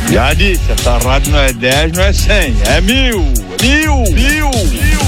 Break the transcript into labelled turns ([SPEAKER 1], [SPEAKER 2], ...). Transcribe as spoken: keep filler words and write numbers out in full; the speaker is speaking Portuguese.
[SPEAKER 1] Já disse, essa rádio não é dez, não é cem, é mil, mil, mil, mil.